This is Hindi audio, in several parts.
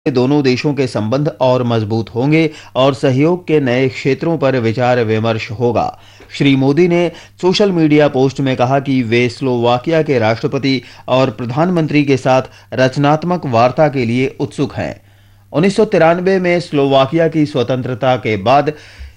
दोनों देशों के संबंध और मजबूत होंगे और सहयोग के नए क्षेत्रों पर विचार विमर्श होगा। श्री मोदी ने सोशल मीडिया पोस्ट में कहा कि वे स्लोवाकिया के राष्ट्रपति और प्रधानमंत्री के साथ रचनात्मक वार्ता के लिए उत्सुक हैं। 1993 में स्लोवाकिया की स्वतंत्रता के बाद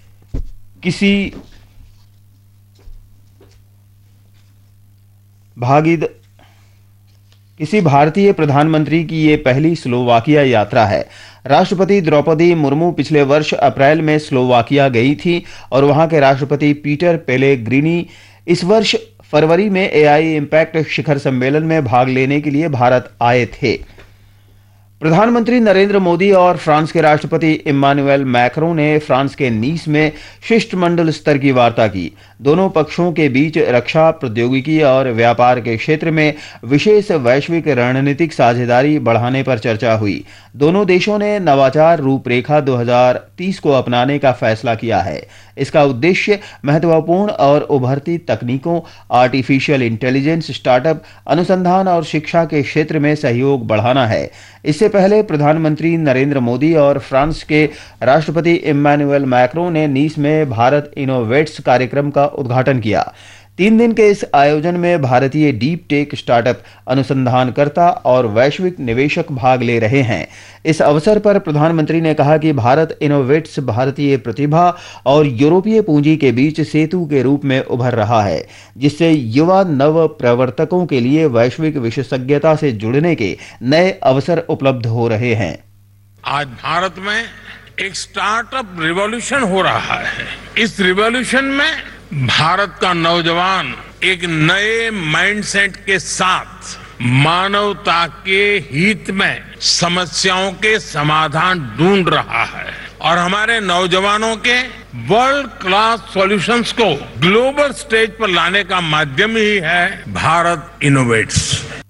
किसी भारतीय प्रधानमंत्री की ये पहली स्लोवाकिया यात्रा है। राष्ट्रपति द्रौपदी मुर्मू पिछले वर्ष अप्रैल में स्लोवाकिया गई थी और वहां के राष्ट्रपति पीटर पेलेग्रिनी इस वर्ष फरवरी में एआई इम्पैक्ट शिखर सम्मेलन में भाग लेने के लिए भारत आए थे। प्रधानमंत्री नरेंद्र मोदी और फ्रांस के राष्ट्रपति इम्मानुएल मैक्रों ने फ्रांस के नीस में शिष्टमंडल स्तर की वार्ता की। दोनों पक्षों के बीच रक्षा, प्रौद्योगिकी और व्यापार के क्षेत्र में विशेष वैश्विक रणनीतिक साझेदारी बढ़ाने पर चर्चा हुई। दोनों देशों ने नवाचार रूपरेखा 2030 को अपनाने का फैसला किया है। इसका उद्देश्य महत्वपूर्ण और उभरती तकनीकों, आर्टिफिशियल इंटेलिजेंस, स्टार्टअप, अनुसंधान और शिक्षा के क्षेत्र में सहयोग बढ़ाना है। इससे पहले प्रधानमंत्री नरेंद्र मोदी और फ्रांस के राष्ट्रपति इम्मानुएल मैक्रों ने नीस में भारत इनोवेट्स कार्यक्रम का उद्घाटन किया। 3 दिन के इस आयोजन में भारतीय डीप टेक, स्टार्टअप, अनुसंधानकर्ता और वैश्विक निवेशक भाग ले रहे हैं। इस अवसर पर प्रधानमंत्री ने कहा कि भारत इनोवेट्स भारतीय प्रतिभा और यूरोपीय पूंजी के बीच सेतु के रूप में उभर रहा है, जिससे युवा नव प्रवर्तकों के लिए वैश्विक विशेषज्ञता से जुड़ने के नए अवसर उपलब्ध हो रहे हैं। आज भारत में एक स्टार्टअप रिवॉल्यूशन हो रहा है। इस रिवॉल्यूशन में भारत का नौजवान एक नए माइंडसेट के साथ मानवता के हित में समस्याओं के समाधान ढूंढ रहा है और हमारे नौजवानों के वर्ल्ड क्लास सॉल्यूशंस को ग्लोबल स्टेज पर लाने का माध्यम ही है भारत इनोवेट्स।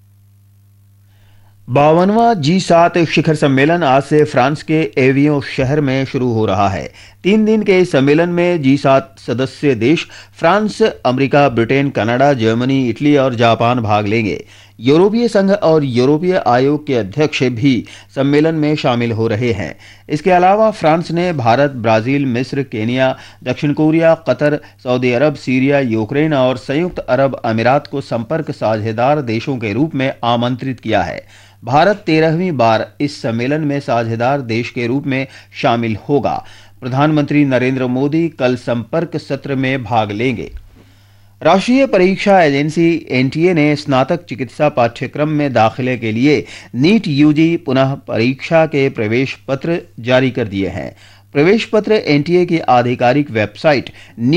52वां G7 शिखर सम्मेलन आज से फ्रांस के एवियों शहर में शुरू हो रहा है। 3 दिन के इस सम्मेलन में G7 सदस्य देश France, America, Britain, Canada, Germany, Italy और जापान भाग लेंगे। यूरोपीय संघ और यूरोपीय आयोग के अध्यक्ष भी सम्मेलन में शामिल हो रहे हैं। इसके अलावा फ्रांस ने भारत, ब्राजील, मिस्र, केनिया, दक्षिण कोरिया, कतर, सऊदी अरब, सीरिया, यूक्रेन और संयुक्त अरब अमीरात को संपर्क साझेदार देशों के रूप में आमंत्रित किया है। भारत 13वीं बार इस सम्मेलन में साझेदार देश के रूप में शामिल होगा। प्रधानमंत्री नरेंद्र मोदी कल संपर्क सत्र में भाग लेंगे। राष्ट्रीय परीक्षा एजेंसी एनटीए ने स्नातक चिकित्सा पाठ्यक्रम में दाखिले के लिए नीट यूजी पुनः परीक्षा के प्रवेश पत्र जारी कर दिए हैं। प्रवेश पत्र एनटीए की आधिकारिक वेबसाइट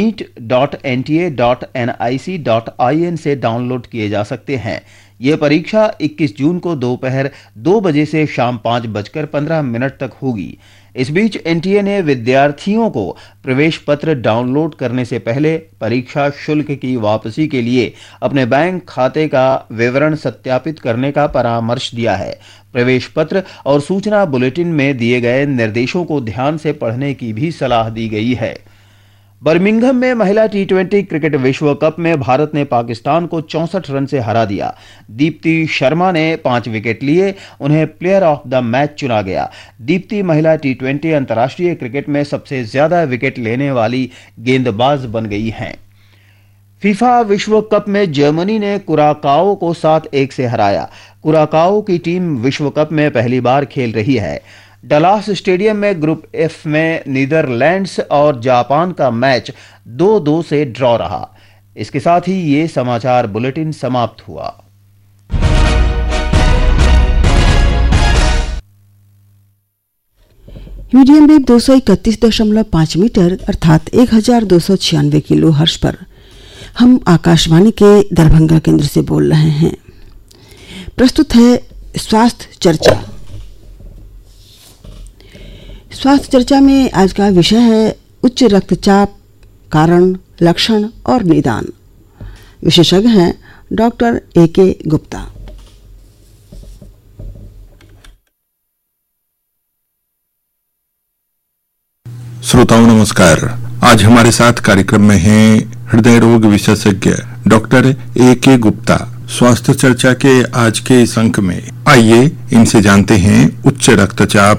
neet.nta.nic.in से डाउनलोड किए जा सकते हैं। यह परीक्षा 21 जून को दोपहर 2 बजे से शाम 5:15 तक होगी। इस बीच एनटीए ने विद्यार्थियों को प्रवेश पत्र डाउनलोड करने से पहले परीक्षा शुल्क की वापसी के लिए अपने बैंक खाते का विवरण सत्यापित करने का परामर्श दिया है। प्रवेश पत्र और सूचना बुलेटिन में दिए गए निर्देशों को ध्यान से पढ़ने की भी सलाह दी गई है। बर्मिंघम में महिला टी20 क्रिकेट विश्व कप में भारत ने पाकिस्तान को 64 रन से हरा दिया। दीप्ति शर्मा ने 5 विकेट लिए, उन्हें प्लेयर ऑफ द मैच चुना गया। दीप्ति महिला टी20 अंतर्राष्ट्रीय क्रिकेट में सबसे ज्यादा विकेट लेने वाली गेंदबाज बन गई हैं। फीफा विश्व कप में जर्मनी ने कुराकाओ को 7-1 से हराया। कुराकाओ की टीम विश्व कप में पहली बार खेल रही है। डलास स्टेडियम में ग्रुप एफ में नीदरलैंड्स और जापान का मैच 2-2 से ड्रॉ रहा। इसके साथ ही ये समाचार बुलेटिन समाप्त हुआ। मीडियम वेव 231.5 मीटर अर्थात 1296 किलो हर्ट्ज पर हम आकाशवाणी के दरभंगा केंद्र से बोल रहे हैं। प्रस्तुत है स्वास्थ्य चर्चा। स्वास्थ्य चर्चा में आज का विषय है उच्च रक्तचाप, कारण, लक्षण और निदान। विशेषज्ञ हैं डॉक्टर AK गुप्ता। श्रोताओं नमस्कार। आज हमारे साथ कार्यक्रम में हैं हृदय रोग विशेषज्ञ डॉक्टर AK गुप्ता। स्वास्थ्य चर्चा के आज के इस अंक में आइए इनसे जानते हैं उच्च रक्तचाप